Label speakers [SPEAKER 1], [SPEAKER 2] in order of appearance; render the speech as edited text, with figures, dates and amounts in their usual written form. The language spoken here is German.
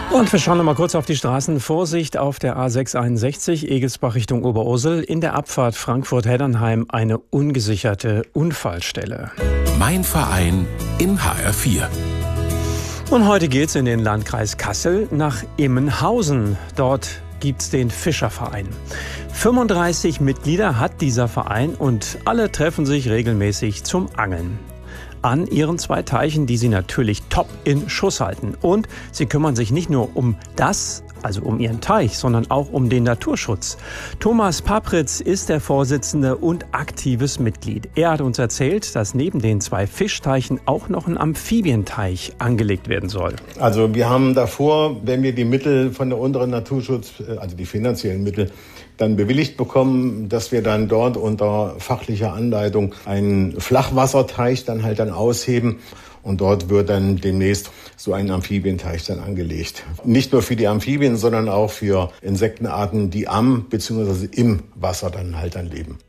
[SPEAKER 1] Und wir schauen noch mal kurz auf die Straßen. Vorsicht auf der A661 Egelsbach Richtung Oberursel. In der Abfahrt Frankfurt-Heddernheim eine ungesicherte Unfallstelle.
[SPEAKER 2] Mein Verein in HR4.
[SPEAKER 1] Und heute geht's in den Landkreis Kassel nach Immenhausen. Dort gibt's den Fischerverein. 35 Mitglieder hat dieser Verein und alle treffen sich regelmäßig zum Angeln an ihren 2 Teichen, die sie natürlich top in Schuss halten. Und sie kümmern sich nicht nur um das, also um ihren Teich, sondern auch um den Naturschutz. Thomas Papritz ist der Vorsitzende und aktives Mitglied. Er hat uns erzählt, dass neben den 2 Fischteichen auch noch ein Amphibienteich angelegt werden soll.
[SPEAKER 3] Also wir haben davor, wenn wir die Mittel von der unteren Naturschutz, also die finanziellen Mittel, dann bewilligt bekommen, dass wir dann dort unter fachlicher Anleitung einen Flachwasserteich dann ausheben. Und dort wird dann demnächst so ein Amphibienteich dann angelegt. Nicht nur für die Amphibien, sondern auch für Insektenarten, die am bzw. im Wasser dann leben.